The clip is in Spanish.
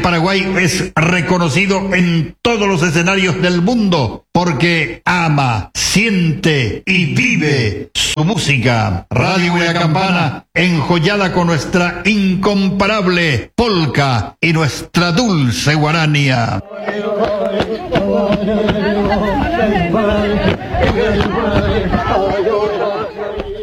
Paraguay es reconocido en todos los escenarios del mundo porque ama, siente y vive su música. Radio La Campana, enjollada con nuestra incomparable polca y nuestra dulce guarania.